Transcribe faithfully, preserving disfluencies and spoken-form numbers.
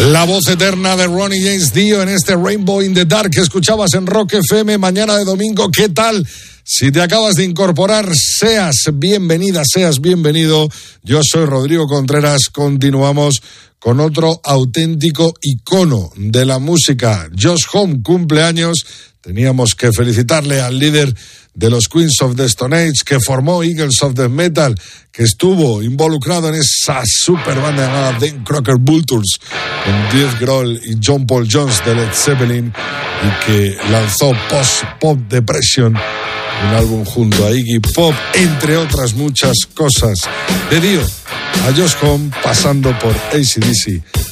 La voz eterna de Ronnie James Dio en este Rainbow in the Dark que escuchabas en Rock F M mañana de domingo. ¿Qué tal? Si te acabas de incorporar, seas bienvenida, seas bienvenido. Yo soy Rodrigo Contreras. Continuamos con otro auténtico icono de la música. Josh Homme cumple años. Teníamos que felicitarle al líder de los Queens of the Stone Age, que formó Eagles of the Metal, que estuvo involucrado en esa super banda llamada The Crocker Vultures, con Dave Grohl y John Paul Jones de Led Zeppelin, y que lanzó Post Pop Depression, un álbum junto a Iggy Pop, entre otras muchas cosas. De Dio a Josh Homme, pasando por A C D C.